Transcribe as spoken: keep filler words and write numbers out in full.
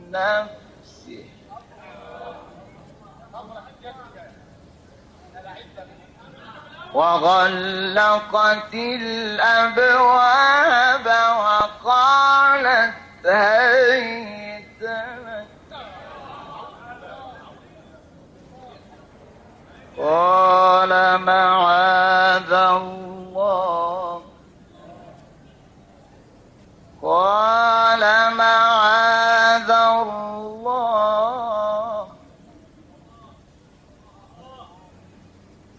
نفسه وغلقت الأبواب وقالت هيت لك قال معاذ الله قال